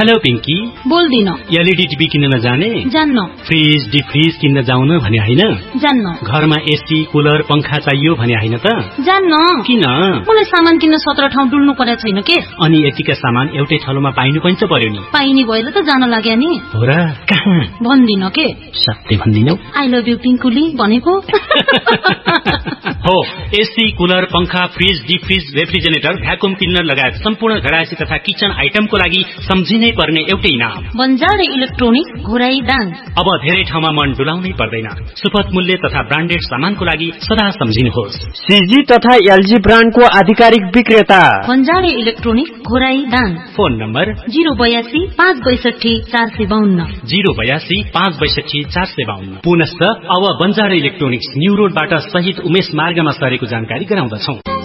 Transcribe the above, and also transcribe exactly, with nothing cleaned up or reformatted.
Hello Pinky. बोल्दिन। LED TV किन्न जाने? जान्न। फ्रिज डिफ्रिज किन्न जाउन भने हैन? जान्न। घरमा एसी कुलर पंखा चाहियो भने हैन त? जान्न। किन? मलाई सामान किन्न सत्र ठाउँ डुल्नु पर्या छैन के। अनि यतिका सामान एउटै ठाउँमा पाइनु पनि त पर्यो नि। पाइने भएर त जान लाग्या नि। हो र? कहाँ? भन्दिन के। सत्य भन्दिनौ? आई लभ यु पिंकुली भनेको। हो, एसी कुलर पंखा फ्रिज डिफ्रिज रेफ्रिजरेटर भ्याकुम क्लिनर लगायत सम्पूर्ण घरायसी तथा किचन आइटमको लागि सम्झिनै पर्ने एउटै नाम बन्जारे इलेक्ट्रोनिक्स घोराई दाङ। अब धेरै ठाउँमा मन डुलाउनै पर्दैन। सुपथ मूल्य तथा ब्रान्डेड सामानको लागि सदा सम्झिनुहोस् सीजी तथा एलजी ब्रान्डको आधिकारिक विक्रेता बन्जारे electronics Ghorahi Dang. Phone number zero बयासी पाँच बैसठी चार सय बाहन्न जीरो बयासी पाँच बैसठी चार सय बाहन्न। पुनश्च अब बन्जारे इलेक्ट्रोनिक्स न्यू रोडबाट शहीद उमेश मार्गमा सरेको जानकारी गराउँदछौ।